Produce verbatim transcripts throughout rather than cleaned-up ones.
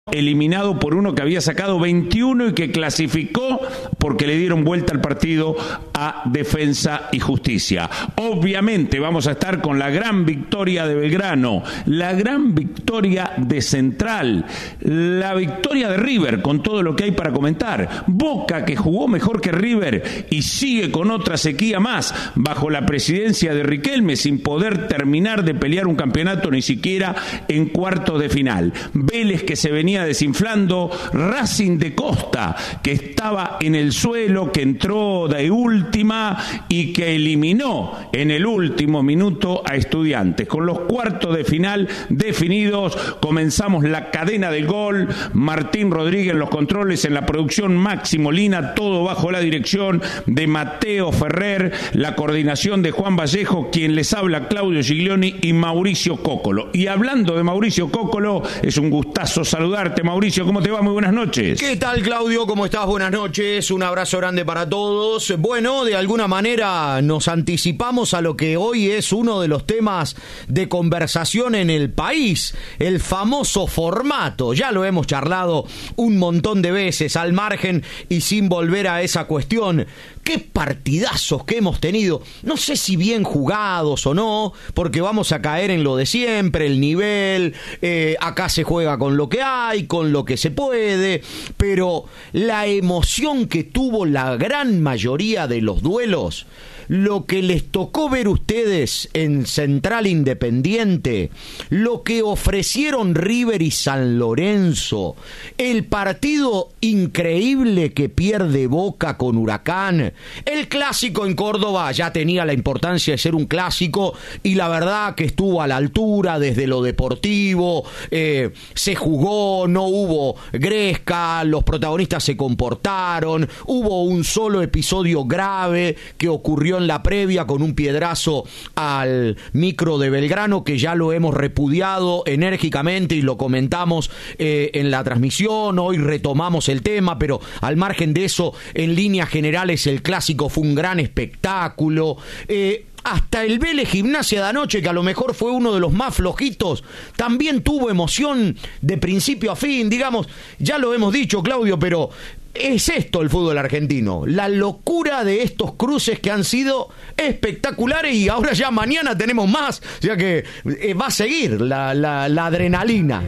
eliminado por uno que había sacado veintiuno y que clasificó porque le dieron vuelta al partido a Defensa y Justicia. Obviamente vamos a estar con la gran victoria de Belgrano, la gran victoria de Central, la victoria de River, con todo lo que hay para comentar. Boca, que jugó mejor que River y sigue con otra sequía más bajo la presidencia de Riquelme, sin poder terminar de pelear un campeonato ni siquiera en cuartos de final. Vélez, que se venía desinflando, Racing de Costa, que estaba en el suelo, que entró de última y que eliminó en el último minuto a Estudiantes. Con los cuartos de final definidos, comenzamos la cadena del gol. Martín Rodríguez en los controles, en la producción Máximo Lina, todo bajo la dirección de Mateo Ferrer, la coordinación de Juan Vallejo, quien les habla Claudio Giglioni y Mauricio Cóccolo. Y hablando de Mauricio Cóccolo, es un gustazo saludar. Mauricio, ¿cómo te va? Muy buenas noches. ¿Qué tal, Claudio? ¿Cómo estás? Buenas noches. Un abrazo grande para todos. Bueno, de alguna manera nos anticipamos a lo que hoy es uno de los temas de conversación en el país, el famoso formato. Ya lo hemos charlado un montón de veces, al margen y sin volver a esa cuestión. Qué partidazos que hemos tenido, no sé si bien jugados o no, porque vamos a caer en lo de siempre, el nivel, eh, acá se juega con lo que hay, con lo que se puede, pero la emoción que tuvo la gran mayoría de los duelos, lo que les tocó ver ustedes en Central Independiente, lo que ofrecieron River y San Lorenzo, el partido increíble que pierde Boca con Huracán, el clásico en Córdoba ya tenía la importancia de ser un clásico y la verdad que estuvo a la altura desde lo deportivo, eh, se jugó, no hubo gresca, los protagonistas se comportaron, hubo un solo episodio grave que ocurrió en la previa con un piedrazo al micro de Belgrano, que ya lo hemos repudiado enérgicamente y lo comentamos eh, en la transmisión. Hoy retomamos el tema, pero al margen de eso, en líneas generales el clásico fue un gran espectáculo. eh, Hasta el Vélez Gimnasia de anoche, que a lo mejor fue uno de los más flojitos, también tuvo emoción de principio a fin, digamos. Ya lo hemos dicho, Claudio, pero es esto el fútbol argentino, la locura de estos cruces que han sido espectaculares y ahora ya mañana tenemos más, o sea que eh, va a seguir la, la, la adrenalina.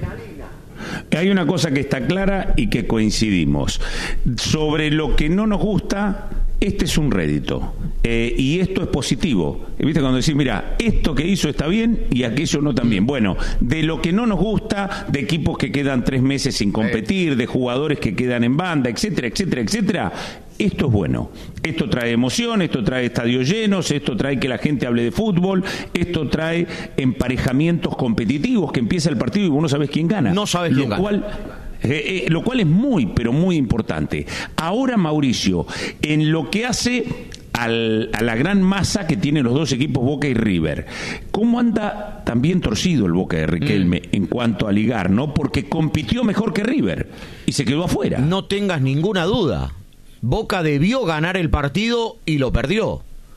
Hay una cosa que está clara y que coincidimos. Sobre lo que no nos gusta, este es un rédito. Eh, y esto es positivo. ¿Viste? Cuando decís, mira, esto que hizo está bien y aquello no tan bien. Bueno, de lo que no nos gusta, de equipos que quedan tres meses sin competir, de jugadores que quedan en banda, etcétera, etcétera, etcétera. Esto es bueno, esto trae emoción, esto trae estadios llenos, esto trae que la gente hable de fútbol, esto trae emparejamientos competitivos, que empieza el partido y vos no sabés quién gana. No sabés quién lo cual, gana. Eh, eh, lo cual es muy, pero muy importante. Ahora, Mauricio, en lo que hace al, a la gran masa que tienen los dos equipos, Boca y River, ¿cómo anda también torcido el Boca de Riquelme mm. en cuanto a ligar, ¿no? Porque compitió mejor que River y se quedó afuera. No tengas ninguna duda. Boca debió ganar el partido y lo perdió.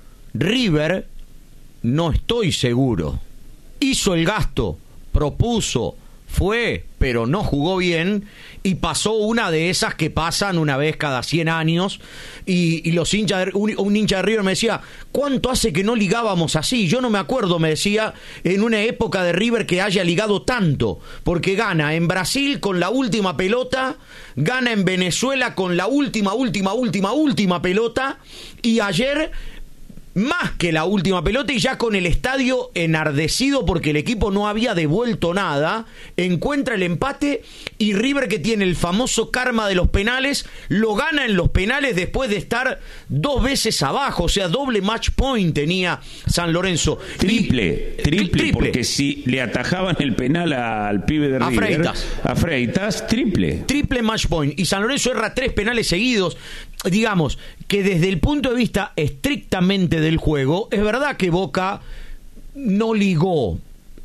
River, no estoy seguro. Hizo el gasto, propuso, fue, pero no jugó bien y pasó una de esas que pasan una vez cada cien años y, y los hinchas, un, un hincha de River me decía, ¿cuánto hace que no ligábamos así? Yo no me acuerdo, me decía, en una época de River que haya ligado tanto, porque gana en Brasil con la última pelota, gana en Venezuela con la última, última, última, última pelota y ayer más que la última pelota y ya con el estadio enardecido porque el equipo no había devuelto nada, encuentra el empate y River, que tiene el famoso karma de los penales, lo gana en los penales después de estar dos veces abajo, o sea, doble match point tenía San Lorenzo. Triple, triple, triple, porque si le atajaban el penal al pibe de River, a Freitas, a Freitas, triple. Triple match point, y San Lorenzo erra tres penales seguidos. Digamos que desde el punto de vista estrictamente del juego, es verdad que Boca no ligó.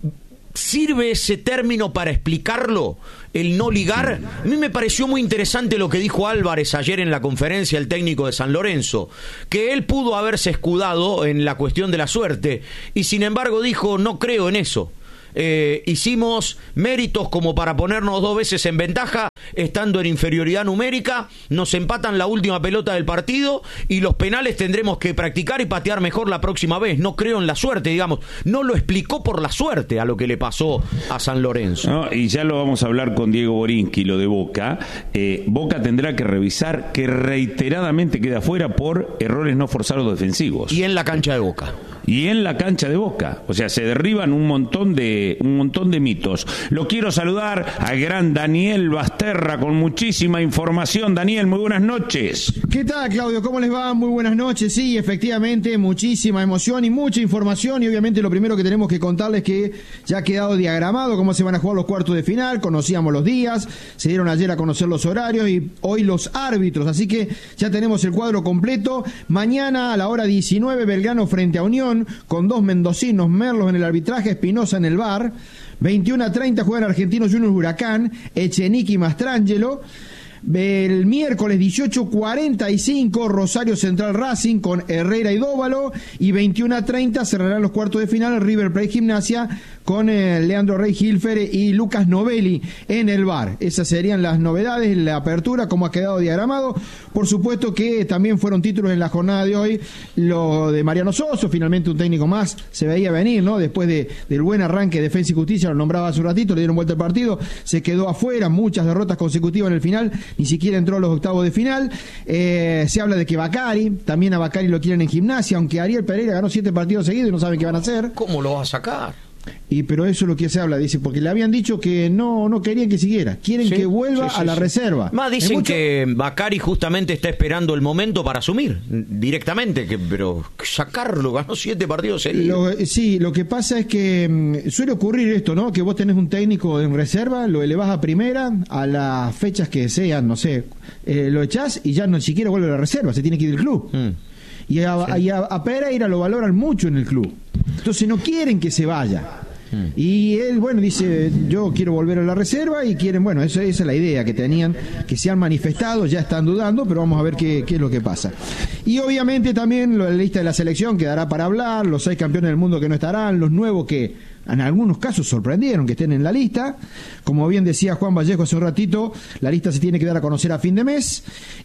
¿Sirve ese término para explicarlo? El no ligar. A mí me pareció muy interesante lo que dijo Álvarez ayer en la conferencia, el técnico de San Lorenzo, que él pudo haberse escudado en la cuestión de la suerte y sin embargo dijo, no creo en eso. eh, hicimos méritos como para ponernos dos veces en ventaja, estando en inferioridad numérica, nos empatan la última pelota del partido y los penales tendremos que practicar y patear mejor la próxima vez. No creo en la suerte, digamos. No lo explicó por la suerte a lo que le pasó a San Lorenzo. No, y ya lo vamos a hablar con Diego Borinqui, lo de Boca. Eh, Boca tendrá que revisar que reiteradamente queda fuera por errores no forzados defensivos. Y en la cancha de Boca. Y en la cancha de Boca, o sea, se derriban un montón de un montón de mitos. Lo quiero saludar al gran Daniel Basterra con muchísima información. Daniel, muy buenas noches. ¿Qué tal, Claudio? ¿Cómo les va? Muy buenas noches. Sí, efectivamente, muchísima emoción y mucha información. Y obviamente lo primero que tenemos que contarles es que ya ha quedado diagramado cómo se van a jugar los cuartos de final. Conocíamos los días, se dieron ayer a conocer los horarios y hoy los árbitros. Así que ya tenemos el cuadro completo. Mañana a la hora diecinueve, Belgrano frente a Unión, con dos mendocinos, Merlos en el arbitraje, Espinosa en el V A R. veintiuno a treinta juegan Argentinos Juniors Huracán, Echenique y Mastrangelo. El miércoles dieciocho cuarenta y cinco, Rosario Central Racing con Herrera y Dóvalo, y veintiuno a treinta cerrarán los cuartos de final River Plate Gimnasia con eh, Leandro Rey Hilfer y Lucas Novelli en el V A R. Esas serían las novedades, la apertura, como ha quedado diagramado. Por supuesto que también fueron títulos en la jornada de hoy, lo de Mariano Soso, finalmente un técnico más, se veía venir, ¿no? Después de, del buen arranque de Defensa y Justicia, lo nombraba hace un ratito, le dieron vuelta al partido, se quedó afuera, muchas derrotas consecutivas en el final, ni siquiera entró a los octavos de final. Eh, se habla de que Bacari, también a Bacari lo quieren en Gimnasia, aunque Ariel Pereira ganó siete partidos seguidos y no saben qué van a hacer. ¿Cómo lo va a sacar? Y pero eso es lo que se habla, dice, porque le habían dicho que no no querían que siguiera, quieren sí, que vuelva sí, sí, a la sí. reserva. Más dicen mucho... que Bacari justamente está esperando el momento para asumir directamente, que pero sacarlo, ganó siete partidos seguidos. Lo, sí, lo que pasa es que mmm, suele ocurrir esto, ¿no? Que vos tenés un técnico en reserva, lo elevás a primera, a las fechas que sean, no sé, eh, lo echás y ya no siquiera vuelve a la reserva, se tiene que ir del club. Mm. Y, a, sí. y a, a Pereira lo valoran mucho en el club. Entonces no quieren que se vaya. Hmm. Y él, bueno, dice, yo quiero volver a la reserva y quieren, bueno, esa, esa es la idea que tenían, que se han manifestado, ya están dudando, pero vamos a ver qué, qué es lo que pasa. Y obviamente también la lista de la selección quedará para hablar, los seis campeones del mundo que no estarán, los nuevos que en algunos casos sorprendieron que estén en la lista. Como bien decía Juan Vallejo hace un ratito, la lista se tiene que dar a conocer a fin de mes.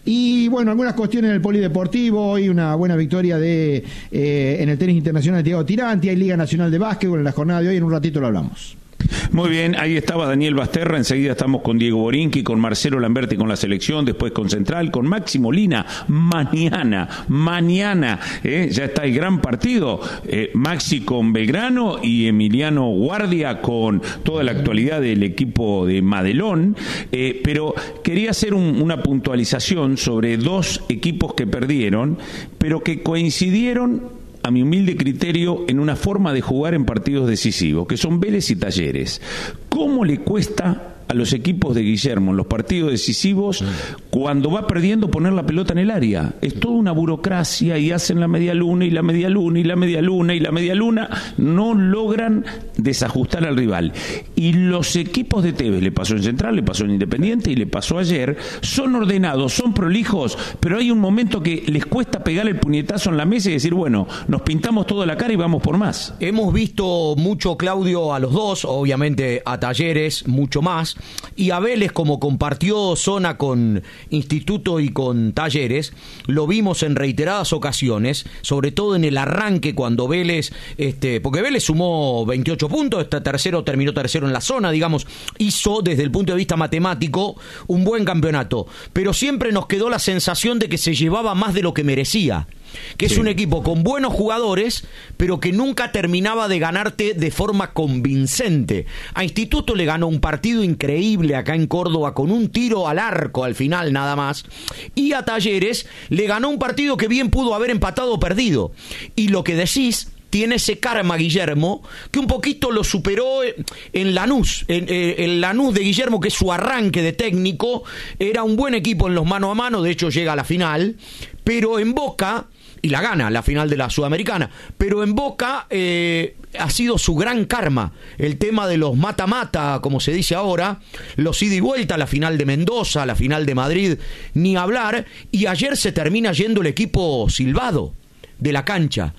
Y bueno, algunas cuestiones en el polideportivo, hoy una buena victoria de eh, en el tenis internacional de Thiago Tiranti, hay Liga Nacional de Básquetbol en la jornada de hoy, en un ratito lo hablamos. Muy bien, ahí estaba Daniel Basterra, enseguida estamos con Diego Borinqui, con Marcelo Lamberti con la selección, después con Central, con Maxi Molina, mañana, mañana, eh, ya está el gran partido, eh, Maxi con Belgrano y Emiliano Guardia con toda la actualidad del equipo de Madelón, eh, pero quería hacer un, una puntualización sobre dos equipos que perdieron, pero que coincidieron, a mi humilde criterio, en una forma de jugar en partidos decisivos, que son Vélez y Talleres. ¿Cómo le cuesta a los equipos de Guillermo en los partidos decisivos, cuando va perdiendo, poner la pelota en el área? Es toda una burocracia y hacen la media luna y la media luna y la media luna y la media luna, no logran desajustar al rival. Y los equipos de Tevez, le pasó en Central, le pasó en Independiente y le pasó ayer, son ordenados, son prolijos, pero hay un momento que les cuesta pegar el puñetazo en la mesa y decir, bueno, nos pintamos toda la cara y vamos por más. Hemos visto mucho, Claudio, a los dos, obviamente a Talleres mucho más, y a Vélez, como compartió zona con Instituto y con Talleres, lo vimos en reiteradas ocasiones, sobre todo en el arranque, cuando Vélez, este, porque Vélez sumó veintiocho puntos, está tercero, terminó tercero en la zona, digamos, hizo desde el punto de vista matemático un buen campeonato, pero siempre nos quedó la sensación de que se llevaba más de lo que merecía, que sí. Es un equipo con buenos jugadores, pero que nunca terminaba de ganarte de forma convincente. A Instituto le ganó un partido increíble acá en Córdoba con un tiro al arco al final nada más, y a Talleres le ganó un partido que bien pudo haber empatado o perdido. Y lo que decís, tiene ese karma Guillermo, que un poquito lo superó en Lanús, en, en Lanús de Guillermo, que es su arranque de técnico, era un buen equipo en los mano a mano, de hecho llega a la final, pero en Boca, y la gana, la final de la Sudamericana, pero en Boca eh, ha sido su gran karma, el tema de los mata-mata, como se dice ahora, los ida y vuelta, la final de Mendoza, la final de Madrid, ni hablar, y ayer se termina yendo el equipo silbado de la cancha.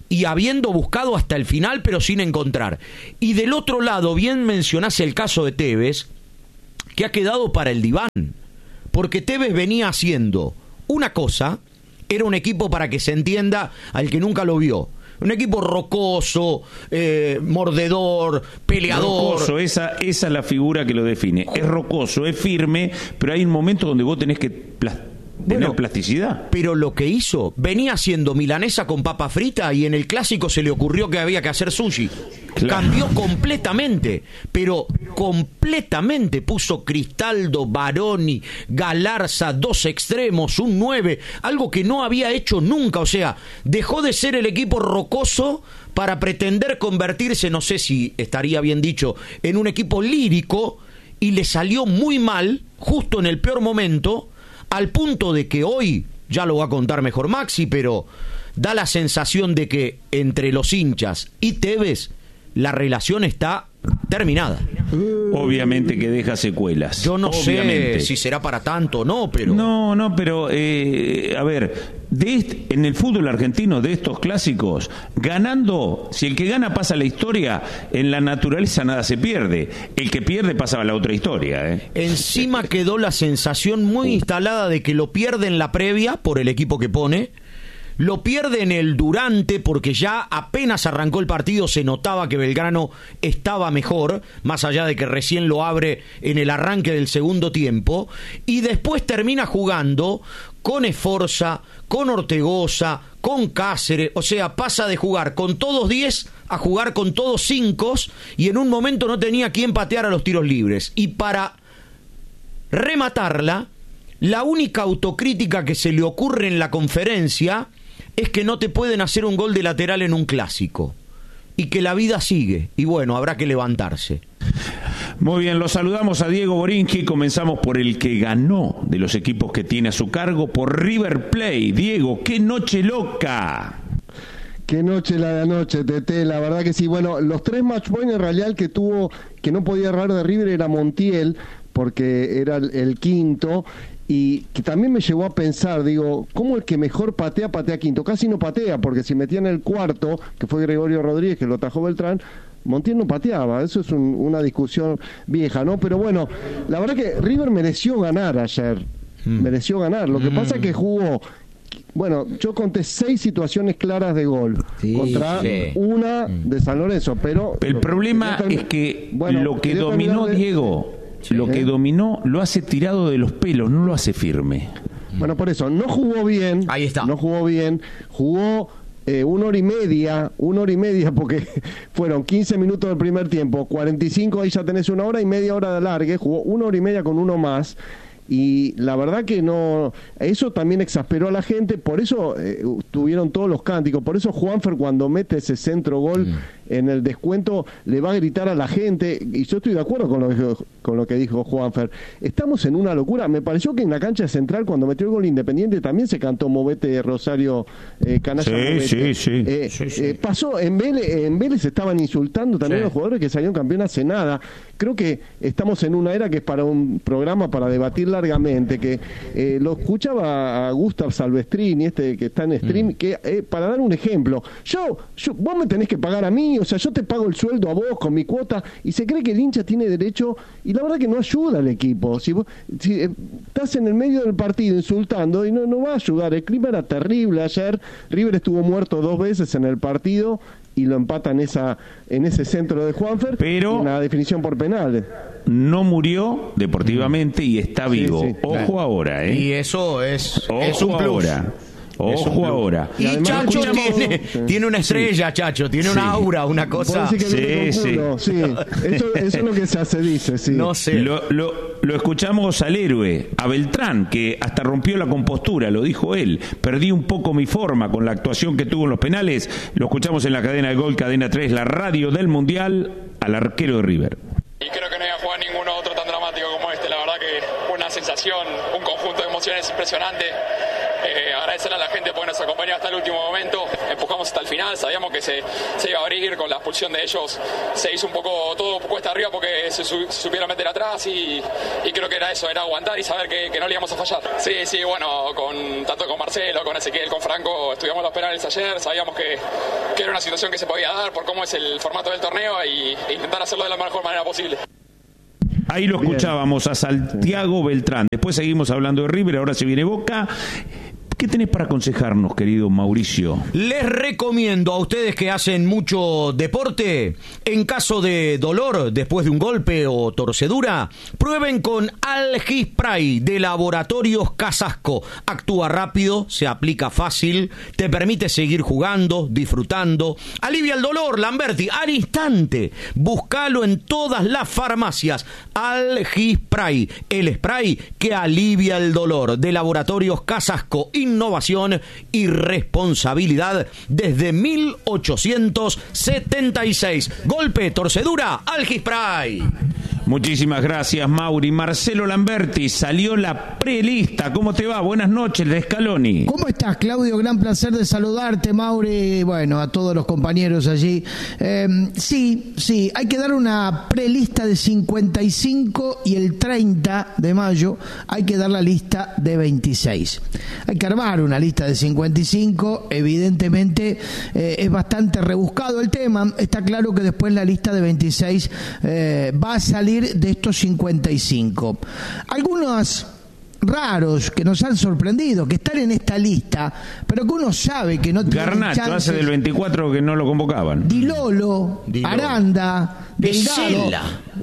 y habiendo buscado hasta el final, pero sin encontrar. Y del otro lado, bien mencionás el caso de Tevez, que ha quedado para el diván, porque Tevez venía haciendo una cosa, era un equipo, para que se entienda al que nunca lo vio, un equipo rocoso, eh, mordedor, peleador. Rocoso, esa, esa es la figura que lo define. Es rocoso, es firme, pero hay un momento donde vos tenés que plas- tener bueno, plasticidad. Pero lo que hizo, venía haciendo milanesa con papa frita y en el clásico se le ocurrió que había que hacer sushi. Claro. Cambió completamente, pero completamente. Puso Cristaldo, Baroni, Galarza, dos extremos, un nueve, algo que no había hecho nunca. O sea, dejó de ser el equipo rocoso para pretender convertirse, no sé si estaría bien dicho, en un equipo lírico, y le salió muy mal, justo en el peor momento, al punto de que hoy, ya lo va a contar mejor Maxi, pero da la sensación de que entre los hinchas y Tevez la relación está terminada. Obviamente que deja secuelas. Yo no Obviamente. sé si será para tanto o no, pero... No, no, pero, eh, a ver, de este, en el fútbol argentino, de estos clásicos, ganando, si el que gana pasa a la historia, en la naturaleza nada se pierde. El que pierde pasa a la otra historia. ¿eh? Encima quedó la sensación muy instalada de que lo pierde en la previa por el equipo que pone, lo pierde en el durante, porque ya apenas arrancó el partido se notaba que Belgrano estaba mejor, más allá de que recién lo abre en el arranque del segundo tiempo, y después termina jugando con Esforza, con Ortegoza, con Cáceres. O sea, pasa de jugar con todos diez a jugar con todos cinco, y en un momento no tenía quien patear a los tiros libres. Y para rematarla, la única autocrítica que se le ocurre en la conferencia es que no te pueden hacer un gol de lateral en un clásico y que la vida sigue, y bueno, habrá que levantarse. Muy bien, los saludamos a Diego Borinqui. Comenzamos por el que ganó de los equipos que tiene a su cargo, por River Plate. Diego, qué noche loca. Qué noche la de anoche, Tete, la verdad que sí. Bueno, los tres match points en realidad el que tuvo, que no podía errar de River era Montiel, porque era el, el quinto, y que también me llevó a pensar, digo, ¿cómo el que mejor patea, patea quinto? Casi no patea, porque si metía en el cuarto, que fue Gregorio Rodríguez, que lo tajó Beltrán, Montiel no pateaba. Eso es un, una discusión vieja, ¿no? Pero bueno, la verdad que River mereció ganar ayer, mm. mereció ganar. Lo que mm. pasa es que jugó... Bueno, yo conté seis situaciones claras de gol sí, contra sí. una de San Lorenzo, pero... El problema term... es que bueno, lo que dominó de... Diego... Sí. Lo que dominó lo hace tirado de los pelos, no lo hace firme. Bueno, por eso, no jugó bien. Ahí está. No jugó bien. Jugó eh, una hora y media, una hora y media, porque fueron quince minutos del primer tiempo, cuarenta y cinco, ahí ya tenés una hora y media hora de alargue. Jugó una hora y media con uno más. Y la verdad que no, eso también exasperó a la gente, por eso eh, tuvieron todos los cánticos, por eso Juanfer cuando mete ese centro gol mm. en el descuento le va a gritar a la gente, y yo estoy de acuerdo con lo que, con lo que dijo Juanfer. Estamos en una locura. Me pareció que en la cancha central cuando metió el gol Independiente también se cantó Movete Rosario eh, Canalla sí, Movete. Sí, sí. Eh, sí, sí. Eh, pasó, en Vélez, en Vélez estaban insultando también sí. a los jugadores que salieron campeón hace nada. Creo que estamos en una era que es para un programa para debatir largamente, que eh, lo escuchaba a Gustav Salvestrini, este que está en stream, mm. que eh, para dar un ejemplo, yo, yo, vos me tenés que pagar a mí, o sea, yo te pago el sueldo a vos con mi cuota, y se cree que el hincha tiene derecho, y la verdad que no ayuda al equipo. Si vos si, eh, estás en el medio del partido insultando, y no, no va a ayudar. El clima era terrible ayer, River estuvo muerto dos veces en el partido, y lo empata en esa en ese centro de Juanfer, pero en la definición por penales. No murió deportivamente y está vivo. Sí, sí. Ojo claro. ahora, ¿eh? Y eso es, Ojo es un plus. Ahora. Ojo ahora. Y, y Chacho tiene, sí. tiene una estrella, sí. Chacho, tiene sí. una aura, una cosa. Sí, sí. sí. Eso, eso es lo que se hace, dice, sí. No sé. Lo, lo, lo escuchamos al héroe, a Beltrán, que hasta rompió la compostura, lo dijo él. Perdí un poco mi forma con la actuación que tuvo en los penales. Lo escuchamos en la cadena de Gol, cadena tres, la radio del Mundial, al arquero de River. Y creo que no iba a jugar ningún otro tan dramático como este. La verdad que fue una una sensación, un conjunto de emociones impresionante. Eh, agradecer a la gente porque nos acompañó hasta el último momento, empujamos hasta el final, sabíamos que se, se iba a abrir con la expulsión de ellos, se hizo un poco todo cuesta arriba porque se, su, se supieron meter atrás y, y creo que era eso, era aguantar y saber que, que no le íbamos a fallar. Sí, sí, bueno, con, tanto con Marcelo, con Ezequiel, con Franco, estudiamos los penales ayer, sabíamos que, que era una situación que se podía dar por cómo es el formato del torneo y, e intentar hacerlo de la mejor manera posible. Ahí lo escuchábamos a Santiago Beltrán. Después seguimos hablando de River, ahora se viene Boca. ¿Qué tenés para aconsejarnos, querido Mauricio? Les recomiendo a ustedes que hacen mucho deporte, en caso de dolor después de un golpe o torcedura, prueben con Algispray de Laboratorios Casasco. Actúa rápido, se aplica fácil, te permite seguir jugando, disfrutando, alivia el dolor, Lamberti, al instante. Búscalo en todas las farmacias. Algispray, el spray que alivia el dolor, de Laboratorios Casasco. Innovación y responsabilidad desde mil ochocientos setenta y seis. Golpe, torcedura, Algispray. Muchísimas gracias, Mauri. Marcelo Lamberti, salió la prelista. ¿Cómo te va? Buenas noches, de Scaloni. ¿Cómo estás, Claudio? Gran placer de saludarte, Mauri. Bueno, a todos los compañeros allí. Eh, sí, sí, hay que dar una prelista de cincuenta y cinco y el treinta de mayo hay que dar la lista de veintiséis. Hay que armar una lista de cincuenta y cinco. Evidentemente eh, es bastante rebuscado el tema. Está claro que después la lista de veintiséis eh, va a salir de estos cincuenta y cinco. Algunos raros que nos han sorprendido, que están en esta lista, pero que uno sabe que no tienen Garnacho, chances. hace del veinticuatro que no lo convocaban. Di Lolo, Di Lolo. Aranda, Delgado, Pesela.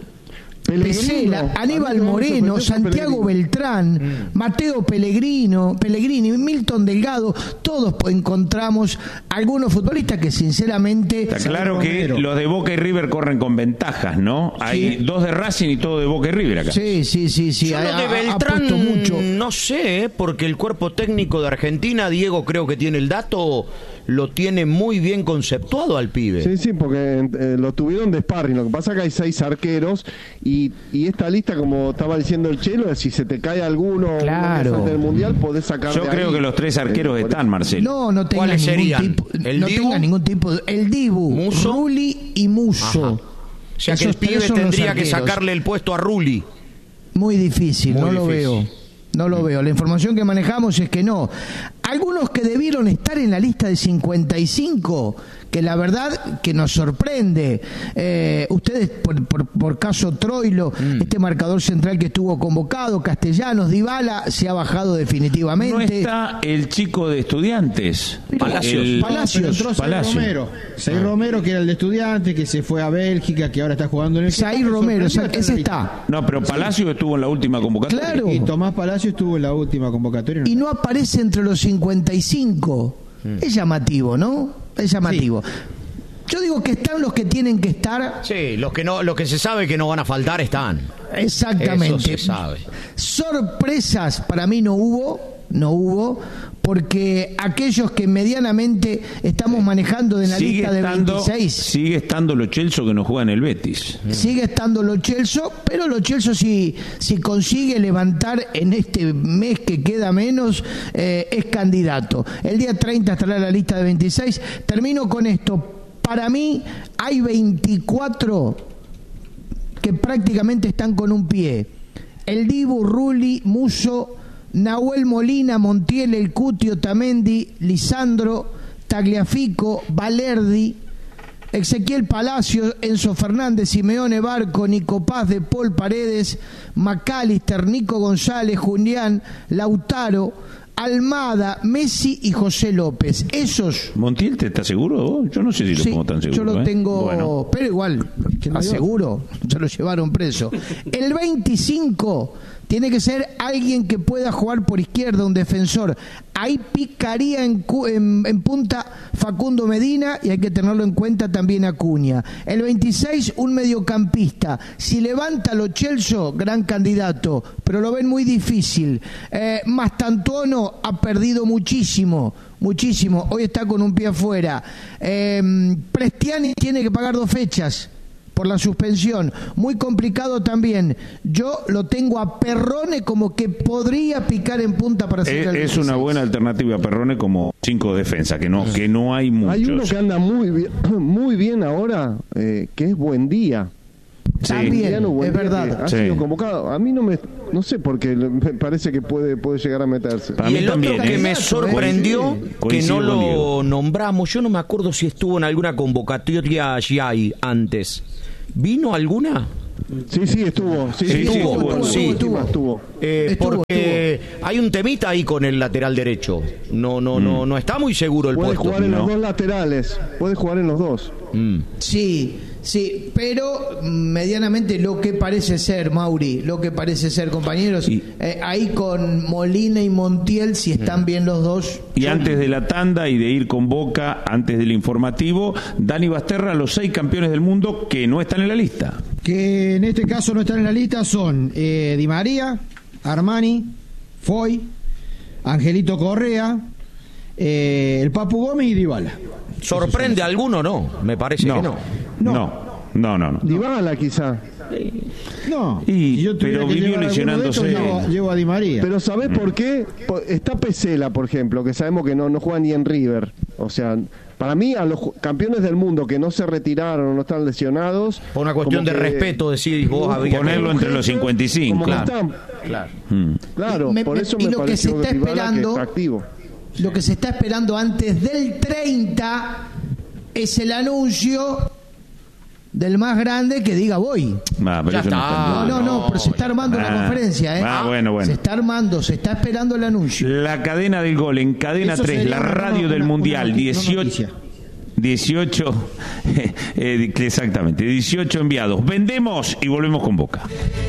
Pesela, Aníbal Moreno, Santiago Beltrán, Mateo Pellegrino, Pellegrini, Milton Delgado, todos encontramos algunos futbolistas que sinceramente... Está claro que los de Boca y River corren con ventajas, ¿no? Hay dos de Racing y todo de Boca y River acá. Sí, sí, sí, sí. Yo ha, lo de Beltrán, ha puesto mucho. no sé, porque el cuerpo técnico de Argentina, Diego creo que tiene el dato, lo tiene muy bien conceptuado al pibe. Sí, sí, porque eh, lo tuvieron de sparring. Lo que pasa es que hay seis arqueros y, y esta lista, como estaba diciendo el Chelo, si se te cae alguno Claro. del Mundial, podés sacar Yo de creo ahí. que los tres arqueros Eh, están, Marcelo. No, no tenga ¿Cuáles ningún serían? tipo, ¿El no Dibu? tenga ningún tipo de, el Dibu, ¿Musso? Rulli y Musso. Ajá. O sea que el Esos tres pibe son los tendría que arqueros. sacarle el puesto a Rulli. Muy difícil, Muy no lo difícil. veo. No lo veo. La información que manejamos es que no. Algunos que debieron estar en la lista de cincuenta y cinco, que la verdad que nos sorprende. Eh, ustedes, por, por, por caso Troilo, mm. este marcador central que estuvo convocado, Castellanos, Dybala, se ha bajado definitivamente. No está el chico de Estudiantes. Palacios. El... Palacios. Entró Zair Palacio. Romero. Zair Romero, que era el de Estudiantes, que se fue a Bélgica, que ahora está jugando en el... Zair Romero, Sorprendió ese estar en la está. No, pero Palacio estuvo en la última convocatoria. Claro. lista. Y Tomás Palacio estuvo en la última convocatoria. Y no aparece entre los cincuenta y cinco. Mm. Es llamativo, ¿no? Es llamativo. Sí. Yo digo que están los que tienen que estar. Sí, los que no, los que se sabe que no van a faltar están. Exactamente. Eso se sabe. Sorpresas para mí no hubo, no hubo, porque aquellos que medianamente estamos manejando de la sigue lista de estando, veintiséis. Sigue estando Lo Celso, que no juega en el Betis. Sigue estando Lo Celso, pero Lo Celso si, si consigue levantar en este mes que queda menos, eh, es candidato. El día treinta estará la lista de veintiséis. Termino con esto. Para mí hay veinticuatro que prácticamente están con un pie. El Dibu, Rulli, Musso, Nahuel Molina, Montiel, El Cuti, Otamendi, Lisandro, Tagliafico, Valerdi, Ezequiel Palacio, Enzo Fernández, Simeone Barco, Nico Paz, De Paul, Paredes, McAllister, Nico González, Julián, Lautaro, Almada, Messi y José López. Esos. ¿Montiel te está seguro vos? Yo no sé si lo sí, pongo tan seguro. Yo lo ¿eh? tengo, bueno. pero igual, aseguro, se lo llevaron preso. El veinticinco tiene que ser alguien que pueda jugar por izquierda, un defensor. Ahí picaría en, en, en punta Facundo Medina y hay que tenerlo en cuenta también Acuña. El veintiséis, un mediocampista. Si levanta Lo Celso, gran candidato, pero lo ven muy difícil. Eh, Mastantuono ha perdido muchísimo, muchísimo. Hoy está con un pie afuera. Eh, Prestiani tiene que pagar dos fechas. por la suspensión. Muy complicado también. Yo lo tengo a Perrone como que podría picar en punta para hacer Es, el es una buena alternativa a Perrone como cinco de defensa, que no, que no hay muchos. Hay uno que anda muy bien, muy bien ahora, eh, que es Buendía. Sí. También, Buendía, es verdad. que Ha Sí. sido convocado. A mí no me, no sé por qué me parece que puede, puede llegar a meterse. Para y mí el también, otro que ¿eh? me sorprendió, Coincido- que coincido no con Diego. lo nombramos, yo no me acuerdo si estuvo en alguna convocatoria allá ahí antes. ¿Vino alguna? Sí, sí, estuvo. Sí, Sí, sí, sí, estuvo. estuvo, Sí, estuvo. estuvo. Eh, Estuvo, porque hay un temita ahí con el lateral derecho. No, no, no, no está muy seguro el Puede puesto. jugar en No. los dos laterales. Puede jugar en los dos. Mm. Sí, sí, pero medianamente lo que parece ser, Mauri, lo que parece ser, compañeros, Y- eh, ahí con Molina y Montiel, si están bien los dos. Y antes de la tanda y de ir con Boca, antes del informativo, Dani Basterra, los seis campeones del mundo que no están en la lista. Que en este caso no están en la lista son eh, Di María, Armani, Foy, Angelito Correa, eh, el Papu Gómez y Dybala. ¿Sorprende a alguno? No, me parece que no. no, no, no, no. Dybala quizá. No, Y- si yo tuviera pero que vivió llevar alguno de estos, lesionándose. llevo, llevo a Di María. Pero ¿sabés por qué? Po- Está Pesela, por ejemplo, que sabemos que no, no juega ni en River. O sea, para mí, a los ju- campeones del mundo que no se retiraron o no están lesionados... Por una cuestión de como que- respeto, decir vos habría Ponerlo entre los cincuenta y cinco. Como que Claro. están- Claro. Mm. Claro, Me- por me- eso y me lo que pareció se está Dybala que esperando- está activo. Lo que se está esperando antes del treinta es el anuncio del más grande que diga voy. Ah, pero Ya eso no está. está. No, no, no, no, pero se está armando Ah, la conferencia, ¿eh? ah, bueno, bueno. Se está armando, se está esperando el anuncio. La cadena del gol en cadena Eso tres, sería la una- radio una- del una Mundial, noti- una dieciocho. noticia. dieciocho, eh, exactamente, dieciocho enviados. Vendemos y volvemos con Boca.